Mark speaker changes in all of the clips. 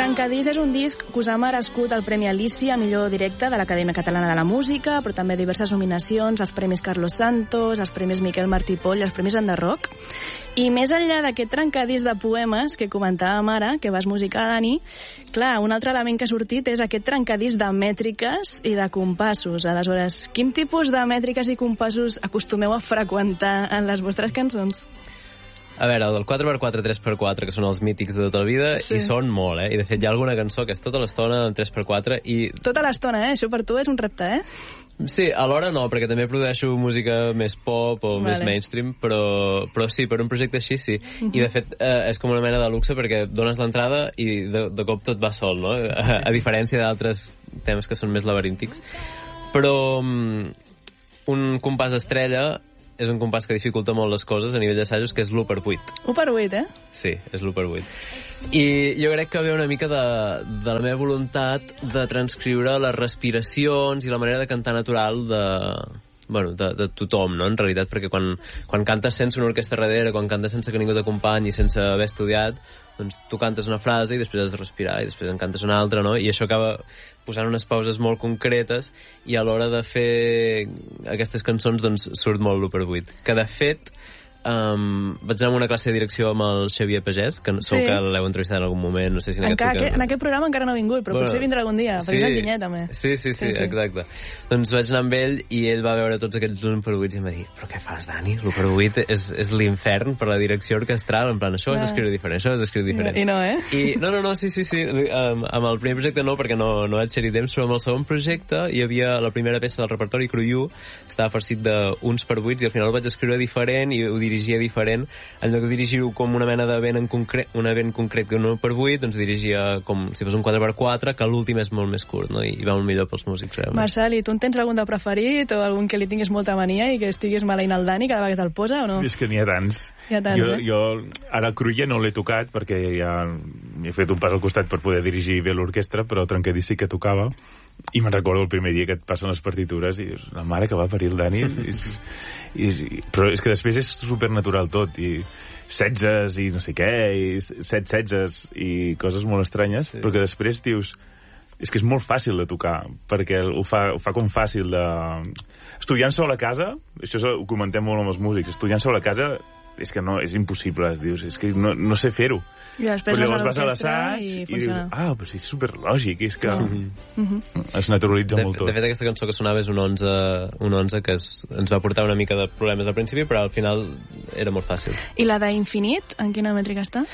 Speaker 1: Trencadís és un disc que us ha merescut el Premi Alicia a millor directe de l'Acadèmia Catalana de la Música, però també diverses nominacions, els Premis Carlos Santos, els Premis Miquel Martí Poll i els Premis Enderroc. I més enllà d'aquest trencadís de poemes que comentàvem ara, que vas musicar, Dani, clar, un altre element que ha sortit és aquest trencadís de mètriques i de compassos. Aleshores, quin tipus de mètriques i compassos acostumeu a freqüentar en les vostres cançons?
Speaker 2: A veure, el del 4x4, 3x4, que són els mítics de tota la vida, sí. I són molt, I de fet hi ha alguna cançó que és tota l'estona en 3x4 i...
Speaker 1: Tota l'estona, Això per tu és un repte,
Speaker 2: Sí, alhora no, perquè també produeixo música més pop o més mainstream, però sí, per un projecte així sí. I de fet és com una mena de luxe perquè dones l'entrada i de cop tot va sol, no? A diferència d'altres temes que són més laberíntics. Però un compàs estrella és un compàs que dificulta molt les coses a nivell d'assajos, que és l'1/8.
Speaker 1: 1/8,
Speaker 2: Sí, és l'1/8. I jo crec que ve una mica de la meva voluntat de transcriure les respiracions i la manera de cantar natural de tothom, no?, en realitat, perquè quan cantes sense una orquestra darrere, quan cantes sense que ningú t'acompanyi, sense haver estudiat, doncs tu cantes una frase i després has de respirar i després en cantes una altra, no? I això acaba posant unes pauses molt concretes i a l'hora de fer aquestes cançons doncs surt molt l'1/8. Que de fet vaig anar a una classe de direcció amb el Xavier Pagès, que segur que l'heu entrevistat en algun moment, no sé si en
Speaker 1: aquest programa encara no ha vingut, però potser vindrà algun dia, perquè és enginyer també.
Speaker 2: Sí, exacte. Doncs vaig anar amb ell i ell va veure tots aquests 1/8 i em va dir, però què fas, Dani? L'1/8 és l'infern per la direcció orquestral, en plan, això ho has d'escriure diferent, això ho has d'escriure diferent.
Speaker 1: I no,
Speaker 2: No, sí. Amb el primer projecte no, perquè no vaig ser-hi temps, però amb el segon projecte hi havia la primera peça del repertori, Cruiu, estava farcit d'1/8 i al final el vaig escriure diferent i ho dirigia diferent. En lloc de dirigir-ho com una mena de vent en concret, un event concret que 1/8, doncs dirigia com si fos un 4x4, que l'últim és molt més curt, no? I va molt millor pels músics, realment.
Speaker 1: Marçal, i tu en tens algun de preferit o algun que li tinguis molta mania i que estiguis maleint el Dani cada vegada que te'l posa o no?
Speaker 3: És que n'hi ha tants. Jo ara Cruïlla no l'he tocat perquè ja m'he fet un pas al costat per poder dirigir bé l'orquestra, però Trencadís sí que tocava. I me'n recordo el primer dia que et passen les partitures i dius, la mare que va parir el Dani. Però és que després és supernatural tot, i 16 i no sé què, i 7 16 i coses molt estranyes, però que després dius, és que és molt fàcil de tocar, perquè ho fa com fàcil de... Estudiant sol a casa, això ho comentem molt amb els músics, estudiant sol a casa és que no, és impossible, dius, és que no sé fer-ho.
Speaker 1: I després
Speaker 3: però llavors vas a l'assaig i dius, però sí, és superlògic, és que es naturalitza molt tot.
Speaker 2: De fet, aquesta cançó que sonava és un 11 que ens va portar una mica de problemes al principi, però al final era molt fàcil.
Speaker 1: I la d'Infinit, en quina mètrica està?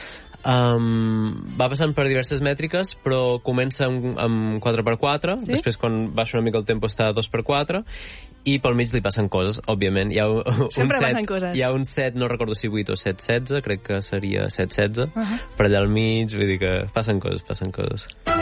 Speaker 2: Va passant per diverses mètriques, però comença amb 4x4, després quan baixa una mica el tempo està a 2x4, i pel mig li passen coses, òbviament.
Speaker 1: Sempre passen coses.
Speaker 2: Hi ha un 7, no recordo si 8 o 7-16, crec que seria 7-16, per allà al mig, vull dir que passen coses.